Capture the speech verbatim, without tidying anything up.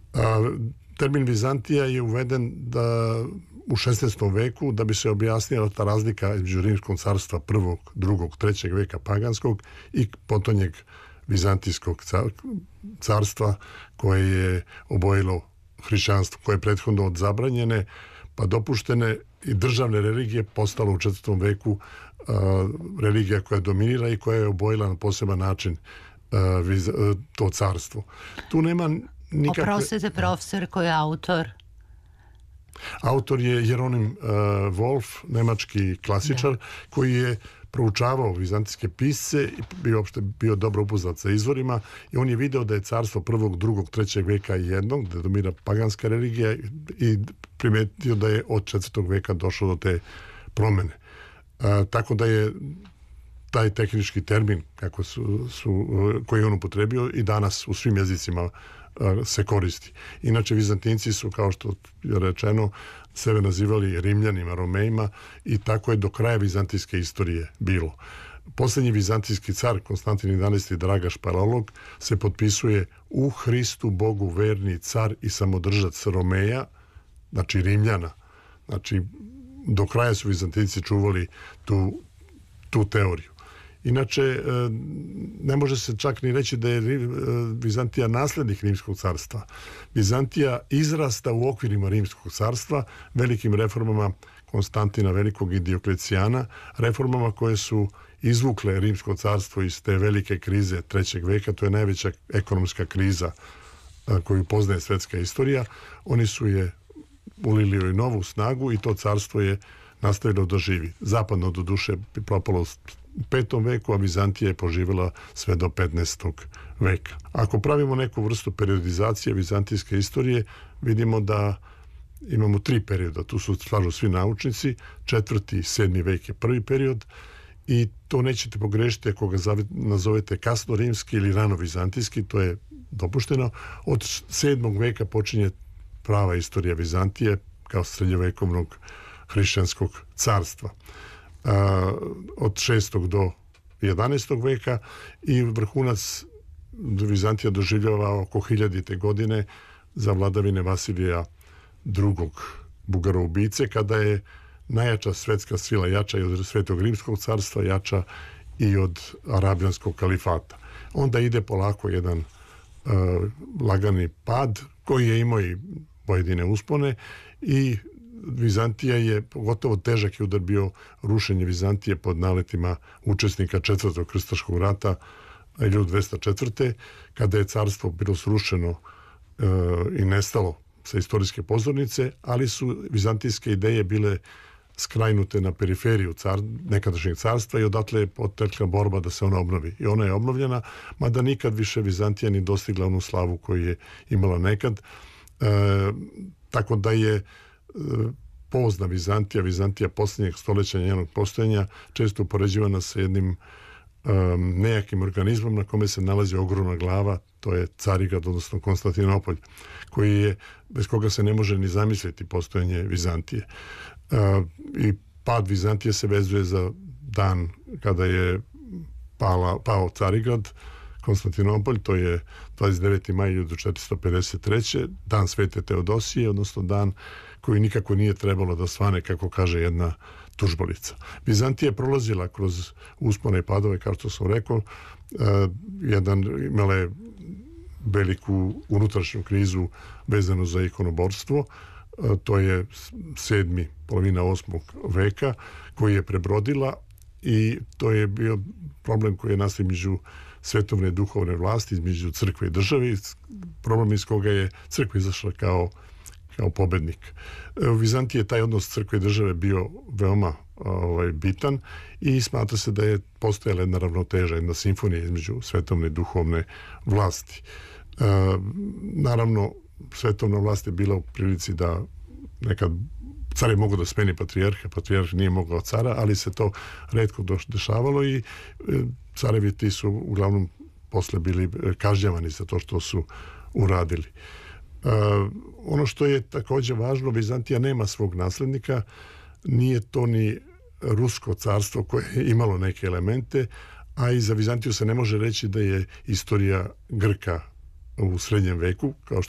A, termin Vizantija je uveden da u šesnaestom veku da bi se objasnila ta razlika između Rimskog carstva prvog, drugog, trećeg veka paganskog i potonjeg Vizantijskog carstva koje je obojilo hrišćanstvo, koje je prethodno od zabranjene pa dopuštene i državne religije postalo u četvrtom veku a, religija koja dominira i koja je obojila na poseban način a, viz, a, to carstvo. Tu nema nikakve... Oprostite, profesor, koji je autor? Autor je Jeronim uh, Wolf, nemački klasičar, da. Koji je proučavao vizantijske pisce i bio, uopšte bio dobro upoznat sa izvorima i on je video da je carstvo prvog, drugog, trećeg veka jednog, da dominira paganska religija i primetio da je od četvrtog veka došlo do te promene. Uh, tako da je taj tehnički termin kako su, su, koji je on upotrebio i danas u svim jezicima se koristi. Inače, Vizantinci su, kao što je rečeno, sebe nazivali Rimljanima, Romejima i tako je do kraja vizantijske istorije bilo. Posljednji vizantijski car, Konstantin jedanaesti Dragaš Palaiolog, se potpisuje u Hristu Bogu verni car i samodržac Romeja, znači Rimljana. Znači, do kraja su Vizantinci čuvali tu, tu teoriju. Inače, ne može se čak ni reći da je Vizantija naslednik Rimskog carstva. Vizantija izrasta u okvirima Rimskog carstva velikim reformama Konstantina Velikog i Dioklecijana, reformama koje su izvukle Rimsko carstvo iz te velike krize trećeg veka, to je najveća ekonomska kriza koju poznaje svetska istorija. Oni su je ulili u novu snagu i to carstvo je nastavilo da živi. Zapadno do duše propalo u petom veku, a Vizantija je poživjela sve do petnaestog veka. Ako pravimo neku vrstu periodizacije vizantijske istorije, vidimo da imamo tri perioda. Tu su slažu svi naučnici. Četvrti i sedmi vek je prvi period i to nećete pogrešiti ako ga nazovete kasno rimski ili rano vizantijski, to je dopušteno. Od sedmog veka počinje prava istorija Vizantije kao srednjovekovnog hrišćanskog carstva. Uh, od šestog do jedanaestog veka i vrhunac Vizantija doživljava oko hiljadite godine za vladavine Vasilija drugog Bugaroubice, kada je najjača svetska sila, jača i od Svetog Rimskog carstva, jača i od Arabijanskog kalifata. Onda ide polako jedan uh, lagani pad koji je imao i pojedine uspone i Vizantija je, pogotovo težak je udar bio rušenje Vizantije pod naletima učesnika četvrtog krstaškog rata hiljadu dvesta četvrte. kada je carstvo bilo srušeno e, i nestalo sa istorijske pozornice, ali su vizantijske ideje bile skrajnute na periferiju car, nekadašnjeg carstva i odatle je potekla borba da se ona obnovi. I ona je obnovljena, mada nikad više Vizantija ni dostigla onu slavu koju je imala nekad. E, tako da je e, pozna Vizantija, Vizantija posljednjeg stoljeća njenog postojanja, često upoređivana sa jednim um, nejakim organizmom na kome se nalazi ogromna glava, to je Carigrad, odnosno Konstantinopolj, koji je, bez koga se ne može ni zamisliti postojanje Vizantije. Uh, I pad Vizantije se vezuje za dan kada je pala, pao Carigrad, Konstantinopolj, to je dvadeset deveti maj hiljadu četiristo pedeset treće. dan Svete Teodosije, odnosno dan koji nikako nije trebalo da svane, kako kaže jedna tužbolica. Vizantija je prolazila kroz uspone i padove, kao što sam rekao. Uh, jedan, imala je veliku unutrašnju krizu vezanu za ikonoborstvo. Uh, to je sedmi, polovina osmog veka, koji je prebrodila i to je bio problem koji je nastao među svetovne duhovne vlasti, između crkve i države, problem iz koga je crkva izašla kao, kao pobednik. U Vizantiji je taj odnos crkve i države bio veoma ovaj, bitan i smatra se da je postojala jedna ravnoteža, jedna simfonija između svetovne i duhovne vlasti. E, naravno, svetovna vlast je bila u prilici da nekad car je mogao da smeni patrijarha, patrijarh nije mogao cara, ali se to retko dešavalo i carevi ti su uglavnom posle bili kažnjavani za to što su uradili. Uh, ono što je također važno, Vizantija nema svog naslednika, nije to ni Rusko carstvo koje je imalo neke elemente, a i za Vizantiju se ne može reći da je istorija Grka u srednjem veku, kao što